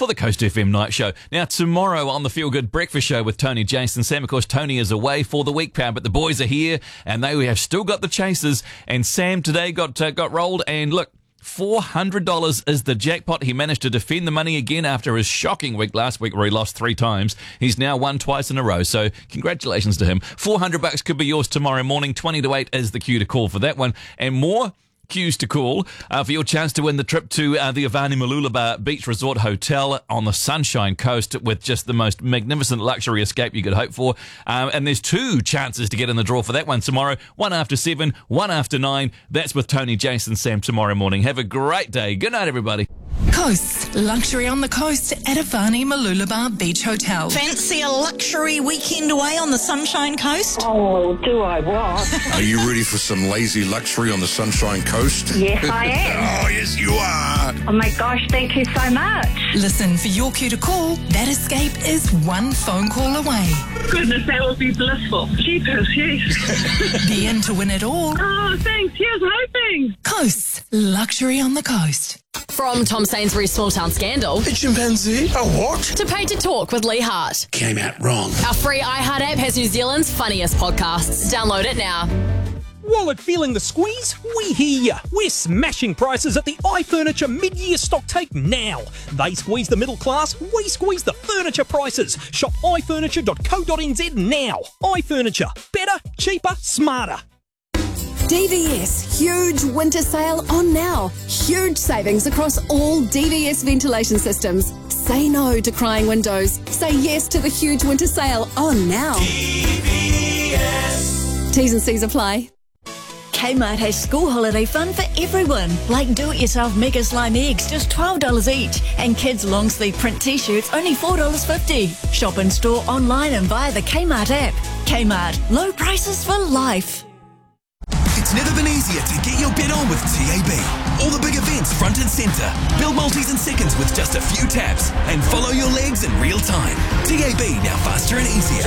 for the Coast FM Night Show. Now, tomorrow on the Feel Good Breakfast Show with Tony, Jason, Sam. Of course, Tony is away for the week, but the boys are here, and they have still got the chasers. And Sam today got rolled, and look, $400 is the jackpot. He managed to defend the money again after his shocking week last week where he lost 3 times. He's now won twice in a row, so congratulations to him. $400 could be yours tomorrow morning. 20 to 8 is the cue to call for that one. And more cues to call for your chance to win the trip to the Avani Malulaba Beach Resort Hotel on the Sunshine Coast with just the most magnificent luxury escape you could hope for. And there's 2 chances to get in the draw for that one tomorrow. 1 after 7, 1 after 9. That's with Tony, Jason, Sam tomorrow morning. Have a great day. Good night, everybody. Coast. Luxury on the coast at Avani Malulaba Beach Hotel. Fancy a luxury weekend away on the Sunshine Coast? Oh, do I what? Are you ready for some lazy luxury on the Sunshine Coast? Yes, I am. Oh, yes, you are. Oh my gosh, thank you so much. Listen for your cue to call. That escape is 1 phone call away. Goodness, that would be blissful. Jeepers, yes. Be in to win it all. Oh, thanks. Here's hoping. Coast. Luxury on the coast. From Tom Sainsbury's Small Town Scandal A chimpanzee? A what? to Paid to Talk with Lee Hart. Came out wrong. Our free iHeart app has New Zealand's funniest podcasts. Download it now. Wallet feeling the squeeze? We hear ya. We're smashing prices at the iFurniture mid-year stock take now. They squeeze the middle class, we squeeze the furniture prices. Shop ifurniture.co.nz now. iFurniture. Better, cheaper, smarter. DVS huge winter sale on now. Huge savings across all DVS ventilation systems. Say no to crying windows. Say yes to the huge winter sale on now. DVS. T's and C's apply. Kmart has school holiday fun for everyone, like do-it-yourself Mega Slime eggs, just $12 each, and kids' long-sleeve print t-shirts, only $4.50. Shop in store, online and via the Kmart app. Kmart, low prices for life. It's never been easier to get your bet on with TAB. All the big events front and centre. Build multis in seconds with just a few taps and follow your legs in real time. TAB, now faster and easier.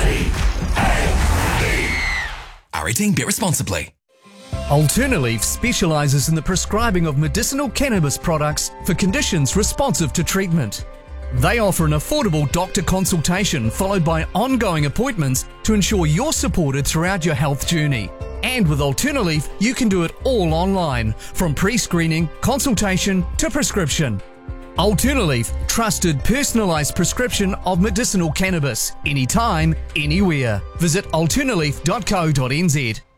R18, bet responsibly. Alternaleaf specialises in the prescribing of medicinal cannabis products for conditions responsive to treatment. They offer an affordable doctor consultation followed by ongoing appointments to ensure you're supported throughout your health journey. And with Alternaleaf, you can do it all online, from pre-screening, consultation to prescription. Alternaleaf, trusted personalised prescription of medicinal cannabis, anytime, anywhere. Visit alternaleaf.co.nz.